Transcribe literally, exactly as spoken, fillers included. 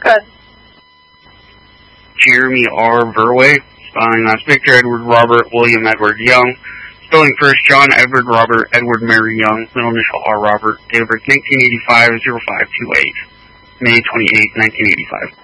Good. Jeremy R. Verway, spelling last Victor Edward Robert William Edward Young, spelling first John Edward Robert Edward Mary Young, middle initial R. Robert, date of birth nineteen eighty-five, oh five two eight, May twenty-eighth, nineteen eighty-five.